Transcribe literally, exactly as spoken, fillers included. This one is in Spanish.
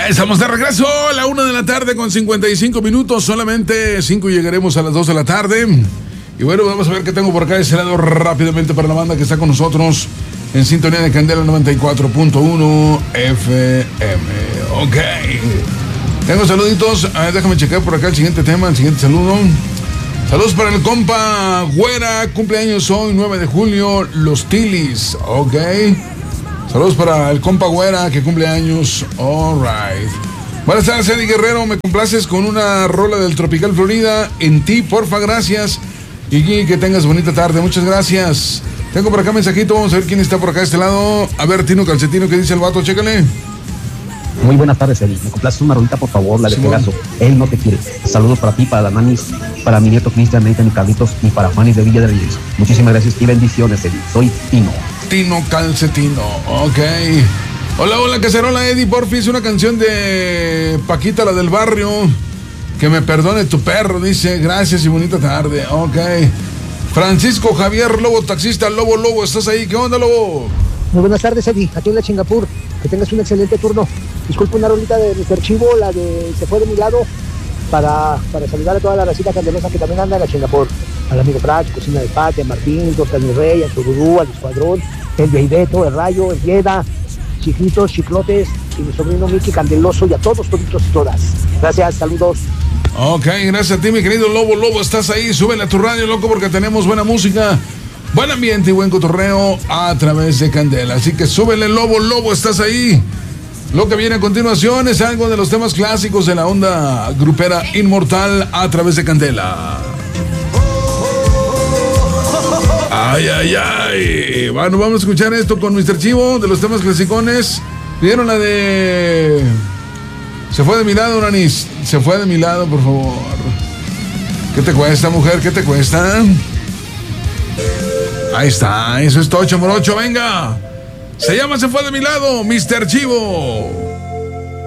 Ya estamos de regreso a la una de la tarde con cincuenta y cinco minutos. Solamente cinco llegaremos a las dos de la tarde. Y bueno, vamos a ver qué tengo por acá de ese lado rápidamente para la banda que está con nosotros en sintonía de Candela noventa y cuatro punto uno F M. Ok. Tengo saluditos. A ver, déjame checar por acá el siguiente tema, el siguiente saludo. Saludos para el compa Güera, cumpleaños hoy, nueve de julio, Los Tilis. Ok. Saludos para el compa Güera que cumple años. All right. Buenas tardes, Eddie Guerrero. Me complaces con una rola del Tropical Florida. En ti, porfa, gracias. Y que tengas bonita tarde. Muchas gracias. Tengo por acá mensajito. Vamos a ver quién está por acá de este lado. A ver, Tino Calcetino, ¿qué dice el vato? Chécale. Muy buenas tardes, Eddie. Me complaces una rolita, por favor, la de Simón. Pegaso. Él no te quiere. Saludos para ti, para la Manis, para mi nieto Cristian, Nathan y Carlitos, y para Juanis de Villa de Reyes. Muchísimas gracias y bendiciones, Eddie. Soy Tino. Tino Calcetino, ok. Hola, hola, cacerola, Eddie, porfis, una canción de Paquita, la del barrio. Que me perdone tu perro, dice. Gracias y bonita tarde, ok. Francisco Javier Lobo, taxista. Lobo, Lobo, ¿estás ahí? ¿Qué onda, Lobo? Muy buenas tardes, Eddie, aquí en la Chingapur. Que tengas un excelente turno. Disculpa una rolita de mister Chivo, la de Se fue de mi lado, para, para saludar a toda la racita candelosa que también anda en la Chingapur. Al amigo Prax, Cocina de Pate, a Martín, Doctor Mi Rey, a Tururú, al Escuadrón, el Beibeto, el Rayo, el Yeda, Chiquitos, Chiclotes, y mi sobrino Miki Candeloso, y a todos, toditos y todas. Gracias, saludos. Ok, gracias a ti, mi querido Lobo. Lobo, estás ahí, súbele a tu radio, loco, porque tenemos buena música, buen ambiente y buen cotorreo a través de Candela. Así que súbele, Lobo. Lobo, estás ahí. Lo que viene a continuación es algo de los temas clásicos de la onda grupera inmortal a través de Candela. Ay, ay, ay. Bueno, vamos a escuchar esto con mister Chivo de los temas clasicones. Pidieron la de... Se fue de mi lado, Nanis. Se fue de mi lado, por favor. ¿Qué te cuesta, mujer? ¿Qué te cuesta? Ahí está. Eso es Tocho Morocho. Venga. Se llama Se fue de mi lado, mister Chivo.